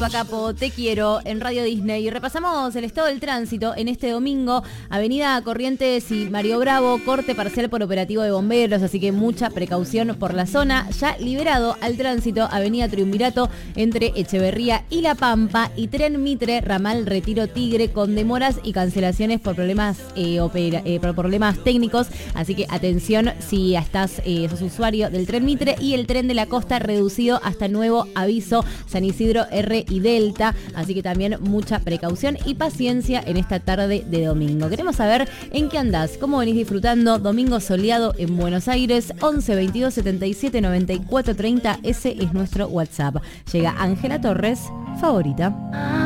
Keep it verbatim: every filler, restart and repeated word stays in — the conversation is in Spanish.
Capo, te quiero en Radio Disney. Repasamos el estado del tránsito en este domingo. Avenida Corrientes y Mario Bravo, corte parcial por operativo de bomberos, así que mucha precaución por la zona. Ya liberado al tránsito Avenida Triunvirato entre Echeverría y La Pampa, y Tren Mitre, ramal Retiro Tigre, con demoras y cancelaciones por problemas eh, opera, eh, por problemas técnicos. Así que atención si estás eh, sos usuario del Tren Mitre, y el Tren de la Costa reducido hasta nuevo aviso, San Isidro R y Delta, así que también mucha precaución y paciencia en esta tarde de domingo. Queremos saber en qué andás, cómo venís disfrutando domingo soleado en Buenos Aires. Once veintidós setenta y siete noventa y cuatro treinta, ese es nuestro WhatsApp. Llega Ángela Torres, favorita.